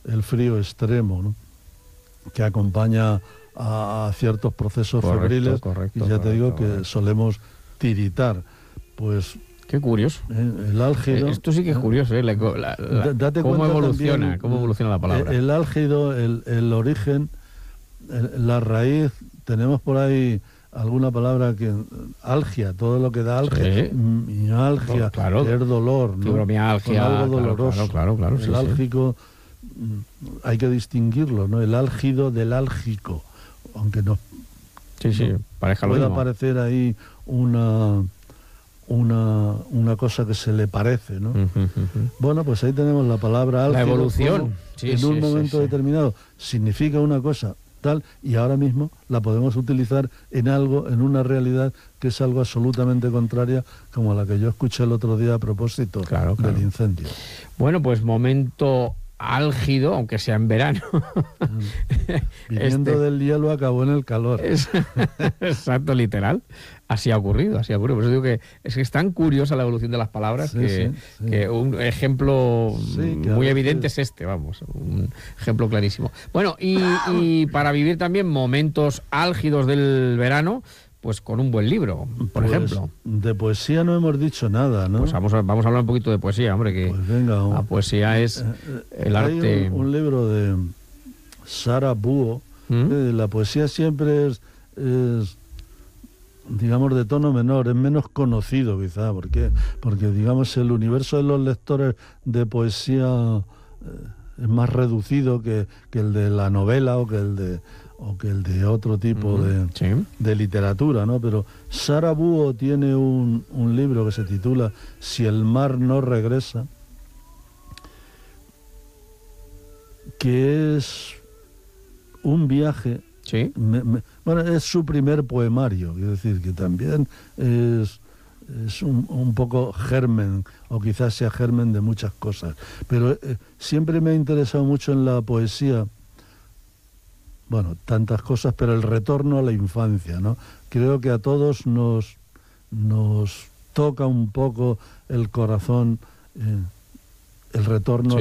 el frío extremo, ¿no?, que acompaña a ciertos procesos febriles, y ya te digo que solemos tiritar. Pues qué curioso. El álgido... Esto sí que es curioso, ¿eh? Date cómo evoluciona la palabra. El álgido, el origen, la raíz, tenemos por ahí alguna palabra que... Algia, todo lo que da algia, sí. Mialgia, claro, que es dolor, ¿no?, fibromialgia, con algo doloroso. Claro, el sí, álgico, hay que distinguirlo, ¿no?, el álgido del álgico, aunque no... Sí, pareja lo pueda mismo. parecer ahí una cosa que se le parece, ¿no? Bueno, pues ahí tenemos la palabra álgido. La evolución. En un momento determinado significa una cosa tal, y ahora mismo la podemos utilizar en algo, en una realidad que es algo absolutamente contraria, como la que yo escuché el otro día a propósito del incendio. Bueno, pues momento álgido, aunque sea en verano. Viniendo del hielo acabó en el calor. Exacto, literal. Así ha ocurrido. Por eso digo que es tan curiosa la evolución de las palabras, que un ejemplo muy evidente es este, vamos, un ejemplo clarísimo. Bueno, y para vivir también momentos álgidos del verano, pues con un buen libro, por ejemplo. De poesía no hemos dicho nada, ¿no? Pues vamos a hablar un poquito de poesía, hombre, que pues venga, la poesía es el arte... Hay un libro de Sarah Buo. La poesía siempre es, digamos, de tono menor, es menos conocido quizá. ¿Por qué? Porque, digamos, el universo de los lectores de poesía es más reducido que el de la novela o que el de otro tipo de literatura, ¿no? Pero Sarah Buo tiene un libro que se titula Si el mar no regresa, que es un viaje. Bueno, es su primer poemario, quiero decir que también es un poco germen, o quizás sea germen de muchas cosas. Pero siempre me ha interesado mucho en la poesía, bueno, tantas cosas, pero el retorno a la infancia, ¿no? Creo que a todos nos toca un poco el corazón, el retorno